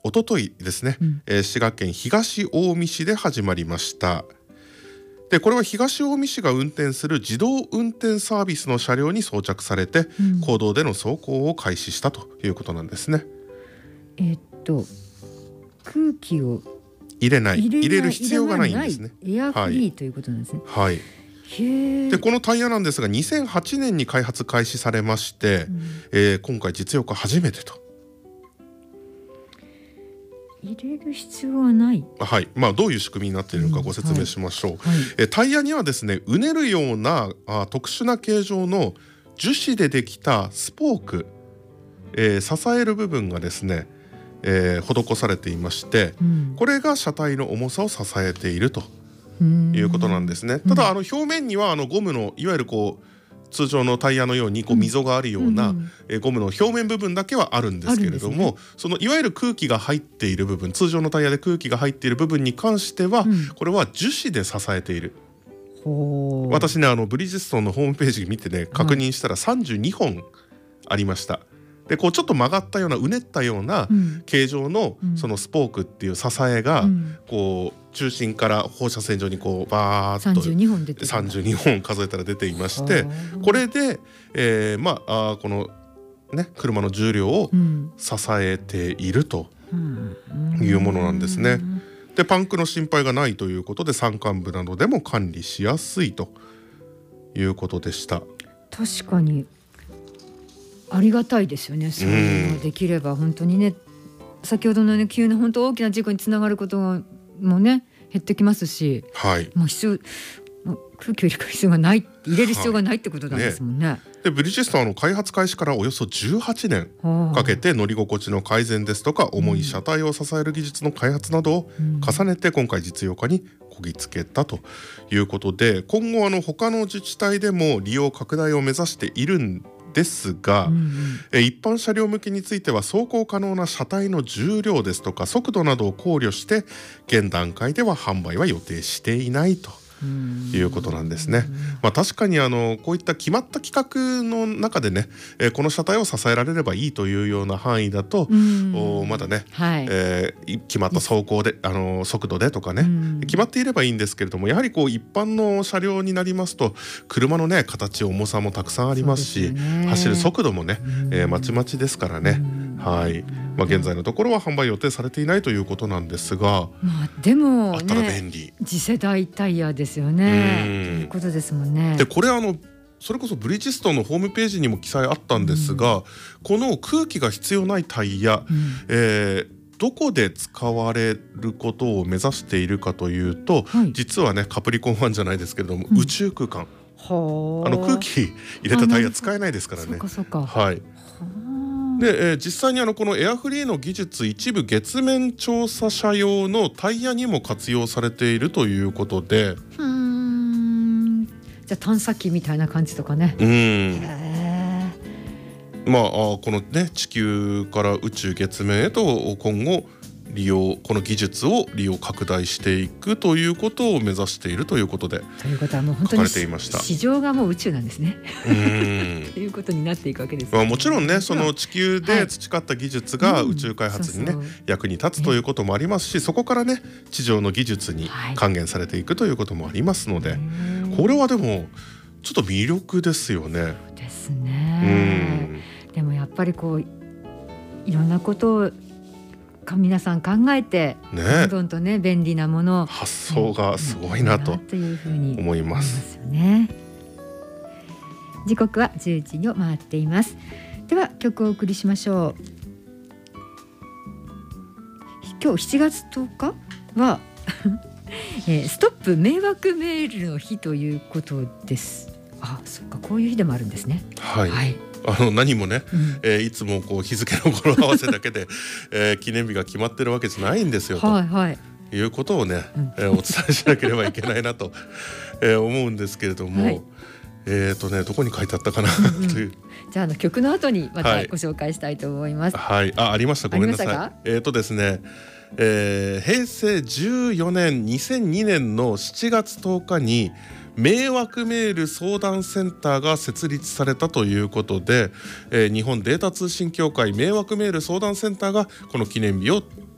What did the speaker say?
おとといですね、滋賀県東近江市で始まりました。でこれは東近江市が運転する自動運転サービスの車両に装着されて、公道での走行を開始したということなんですね。 空気を入れる必要がないんですね。 エアフリーということなんですね。 はい。でこのタイヤなんですが2008年に開発開始されまして、今回実用化初めてと。 入れる必要はない。 はい。どういう仕組みになっているのかご説明しましょう。タイヤにはですね、うねるような特殊な形状の樹脂でできたスポーク、支える部分がですね、施されていまして、これが車体の重さを支えているということなんですね。ただ表面にはゴムのいわゆる通常のタイヤのように溝があるような、ゴムの表面部分だけはあるんですけれども、そのいわゆる空気が入っている部分、通常のタイヤで空気が入っている部分に関しては、これは樹脂で支えている。私ねブリヂストンのホームページ見てね確認したら32本ありました。でちょっと曲がったようなうねったような形状のそのスポークっていう支えが中心から放射線上にバーッと32本数えたら出ていまして、これでこのね車の重量を支えているというものなんですね。でパンクの心配がないということで山間部などでも管理しやすいということでした。 確かにありがたいですよね。そういうのができれば本当にね、先ほどのね急な本当大きな事故につながることもね減ってきますし、空気を入れる必要がない、入れる必要がないってことなんですもんね。 でブリヂストンは開発開始からおよそ18年かけて乗り心地の改善ですとか重い車体を支える技術の開発などを重ねて今回実用化にこぎつけたということで、今後他の自治体でも利用拡大を目指しているんですが、一般車両向けについては走行可能な車体の重量ですとか速度などを考慮して現段階では販売は予定していないということなんですね。確かにこういった決まった規格の中でね、この車体を支えられればいいというような範囲だとまだね、決まった走行で速度でとかね、決まっていればいいんですけれども、やはり一般の車両になりますと車のね形重さもたくさんありますし、走る速度もね、まちまちですからね。現在のところは販売予定されていないということなんですが、 でもあったら便利、 次世代タイヤですよねということですもんね。 でこれそれこそブリヂストンのホームページにも記載あったんですが、この空気が必要ないタイヤ、どこで使われることを目指しているかというと、実はねカプリコン1じゃないですけれども、宇宙空間、空気入れたタイヤ使えないですからね。で実際にこのエアフリーの技術一部月面調査車用のタイヤにも活用されているということで、 じゃあ探査機みたいな感じとかね。 このね地球から宇宙月面へと今後この技術を利用拡大していくということを目指しているということで書かれていました。 市場がもう宇宙なんですねということになっていくわけですね。 もちろんねその地球で培った技術が宇宙開発にね役に立つということもありますし、そこからね地上の技術に還元されていくということもありますので、これはでもちょっと魅力ですよね。 ですね。でもやっぱりいろんなことを皆さん考えて、どんどんとね便利なもの、 発想がすごいなと思います。 時刻は10時を回っています。では曲をお送りしましょう。今日7月10日はストップ迷惑メールの日ということです。そっか、こういう日でもあるんですね。 何もね、いつも日付の語呂合わせだけで、記念日が決まってるわけじゃないんですよと、いうことをね、お伝えしなければいけないなと、思うんですけれども、どこに書いてあったかなという。 じゃあ曲の後にまたご紹介したいと思います。 ありました。ごめんなさい。ですね、平成14年2002年の7月10日に迷惑メール相談センターが設立されたということで、日本データ通信協会迷惑メール相談センターがこの記念日を